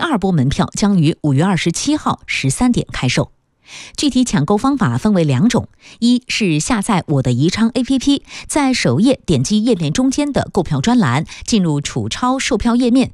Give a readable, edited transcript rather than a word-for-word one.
二波门票将于5月27号13点开售。具体抢购方法分为2种，一是下载我的宜昌 APP， 在首页点击页面中间的购票专栏，进入储超售票页面，